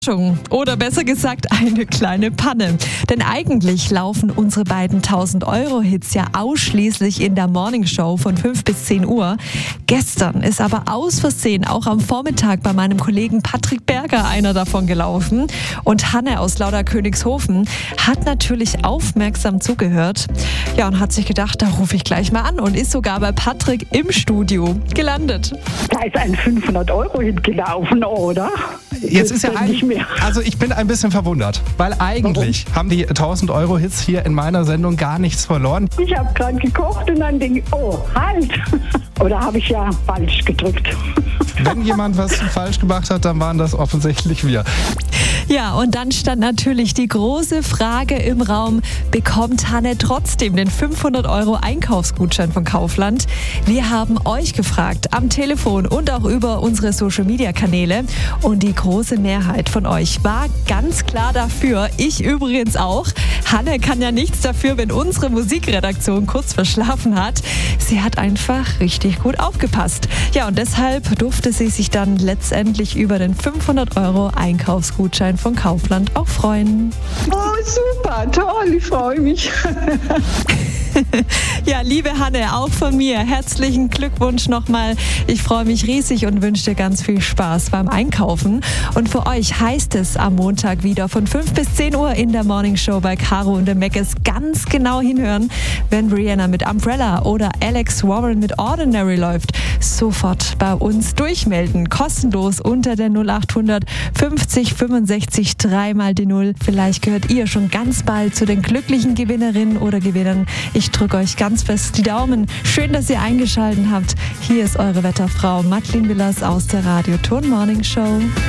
Oder besser gesagt, eine kleine Panne. Denn eigentlich laufen unsere beiden 1000-Euro-Hits ja ausschließlich in der Morningshow von 5 bis 10 Uhr. Gestern ist aber aus Versehen auch am Vormittag bei meinem Kollegen Patrick Berger einer davon gelaufen. Und Hanne aus Lauderkönigshofen hat natürlich aufmerksam zugehört. Ja, und hat sich gedacht, da rufe ich gleich mal an und ist sogar bei Patrick im Studio gelandet. Da ist ein 500-Euro-Hit gelaufen, oder? Jetzt ist ja also ich bin ein bisschen verwundert, weil eigentlich haben die 1000-Euro-Hits hier in meiner Sendung gar nichts verloren. Ich habe gerade gekocht und dann denke ich, oh, halt. Oder habe ich ja falsch gedrückt. Wenn jemand was falsch gemacht hat, dann waren das offensichtlich wir. Ja, und dann stand natürlich die große Frage im Raum, bekommt Hanne trotzdem den 500 € Einkaufsgutschein von Kaufland? Wir haben euch gefragt, am Telefon und auch über unsere Social-Media-Kanäle. Und die große Mehrheit von euch war ganz klar dafür. Ich übrigens auch. Hanne kann ja nichts dafür, wenn unsere Musikredaktion kurz verschlafen hat. Sie hat einfach richtig gut aufgepasst. Ja, und deshalb durfte sie sich dann letztendlich über den 500 € Einkaufsgutschein von Kaufland auch freuen. Oh, super, toll, ich freue mich. Ja, liebe Hanne, auch von mir herzlichen Glückwunsch nochmal. Ich freue mich riesig und wünsche dir ganz viel Spaß beim Einkaufen. Und für euch heißt es am Montag wieder von 5 bis 10 Uhr in der Morningshow bei Caro und dem Meckes ganz genau hinhören, wenn Rihanna mit Umbrella oder Alex Warren mit Ordinary läuft. Sofort bei uns durchmelden, kostenlos unter der 0800 50 65 3 mal die 0. Vielleicht gehört ihr schon ganz bald zu den glücklichen Gewinnerinnen oder Gewinnern. Ich drücke euch ganz fest die Daumen. Schön, dass ihr eingeschaltet habt. Hier ist eure Wetterfrau Madeleine Willers aus der Radio Ton Morning Show.